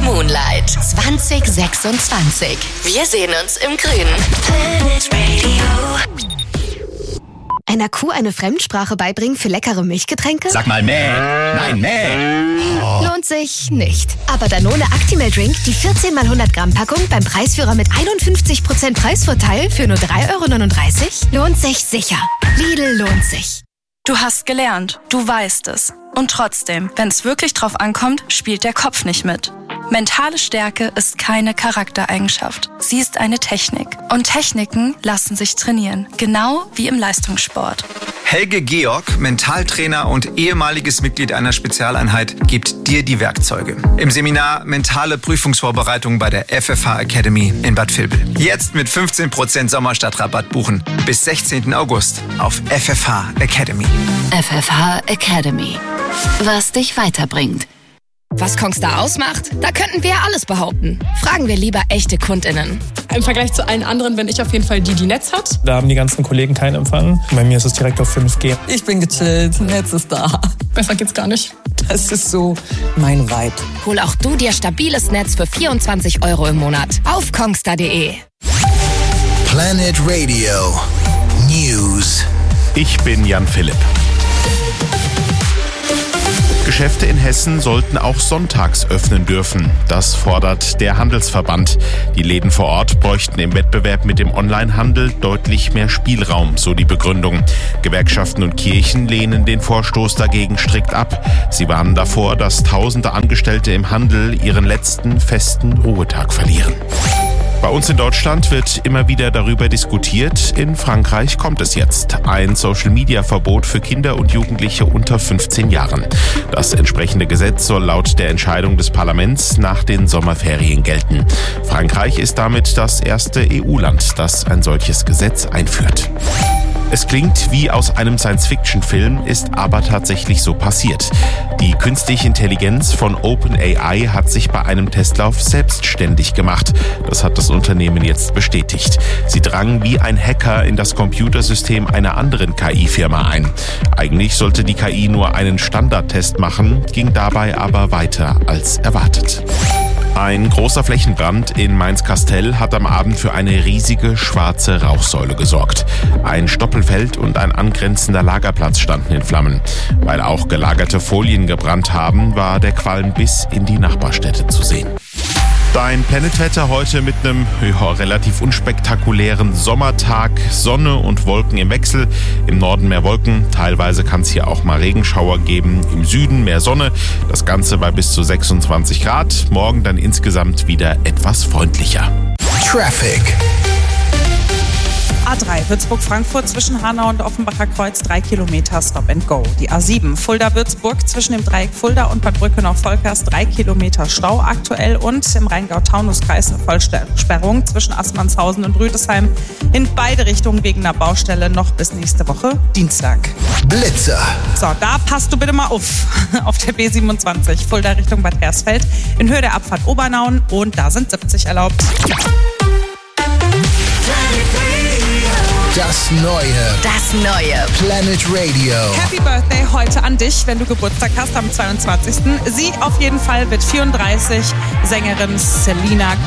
Moonlight 2026. Wir sehen uns im Grünen. Planet Radio. Einer Kuh eine Fremdsprache beibringen für leckere Milchgetränke? Sag mal mäh. Nein, mäh. Oh. Lohnt sich nicht. Aber Danone Actimel Drink, die 14 x 100 Gramm Packung beim Preisführer mit 51% Preisvorteil für nur 3,39 €, lohnt sich sicher. Lidl lohnt sich. Du hast gelernt, du weißt es. Und trotzdem, wenn es wirklich drauf ankommt, spielt der Kopf nicht mit. Mentale Stärke ist keine Charaktereigenschaft. Sie ist eine Technik. Und Techniken lassen sich trainieren. Genau wie im Leistungssport. Helge Georg, Mentaltrainer und ehemaliges Mitglied einer Spezialeinheit, gibt dir die Werkzeuge. Im Seminar Mentale Prüfungsvorbereitung bei der FFH Academy in Bad Vilbel. Jetzt mit 15% Sommerstadtrabatt buchen. Bis 16. August auf FFH Academy. FFH Academy. Was dich weiterbringt. Was Kongstar ausmacht? Da könnten wir ja alles behaupten. Fragen wir lieber echte KundInnen. Im Vergleich zu allen anderen bin ich auf jeden Fall die Netz hat. Da haben die ganzen Kollegen keinen Empfang. Bei mir ist es direkt auf 5G. Ich bin gechillt, Netz ist da. Besser geht's gar nicht. Das ist so mein Vibe. Hol auch du dir stabiles Netz für 24 € im Monat auf kongstar.de. Planet Radio News. Ich bin Jan Philipp. Geschäfte in Hessen sollten auch sonntags öffnen dürfen. Das fordert der Handelsverband. Die Läden vor Ort bräuchten im Wettbewerb mit dem Onlinehandel deutlich mehr Spielraum, so die Begründung. Gewerkschaften und Kirchen lehnen den Vorstoß dagegen strikt ab. Sie warnen davor, dass tausende Angestellte im Handel ihren letzten festen Ruhetag verlieren. Bei uns in Deutschland wird immer wieder darüber diskutiert. In Frankreich kommt es jetzt. Ein Social-Media-Verbot für Kinder und Jugendliche unter 15 Jahren. Das entsprechende Gesetz soll laut der Entscheidung des Parlaments nach den Sommerferien gelten. Frankreich ist damit das erste EU-Land, das ein solches Gesetz einführt. Es klingt wie aus einem Science-Fiction-Film, ist aber tatsächlich so passiert. Die künstliche Intelligenz von OpenAI hat sich bei einem Testlauf selbstständig gemacht. Das hat das Unternehmen jetzt bestätigt. Sie drang wie ein Hacker in das Computersystem einer anderen KI-Firma ein. Eigentlich sollte die KI nur einen Standardtest machen, ging dabei aber weiter als erwartet. Ein großer Flächenbrand in Mainz-Kastel hat am Abend für eine riesige schwarze Rauchsäule gesorgt. Ein Stoppelfeld und ein angrenzender Lagerplatz standen in Flammen. Weil auch gelagerte Folien gebrannt haben, war der Qualm bis in die Nachbarstädte zu sehen. Dein Planetwetter heute mit einem relativ unspektakulären Sommertag. Sonne und Wolken im Wechsel. Im Norden mehr Wolken. Teilweise kann es hier auch mal Regenschauer geben. Im Süden mehr Sonne. Das Ganze bei bis zu 26 Grad. Morgen dann insgesamt wieder etwas freundlicher. Traffic. A3 Würzburg-Frankfurt zwischen Hanau und Offenbacher Kreuz 3 Kilometer Stop and Go. Die A7 Fulda-Würzburg zwischen dem Dreieck Fulda und Bad Brückenau-Volkers 3 Kilometer Stau aktuell und im Rheingau-Taunus-Kreis eine Vollsperrung zwischen Assmannshausen und Rüdesheim in beide Richtungen wegen einer Baustelle noch bis nächste Woche Dienstag. Blitzer. So, da passt du bitte mal auf der B27 Fulda Richtung Bad Hersfeld in Höhe der Abfahrt Obernauen und da sind 70 erlaubt. Das neue Planet Radio. Happy Birthday heute an dich, wenn du Geburtstag hast am 22. Sie auf jeden Fall wird 34, Sängerin Selena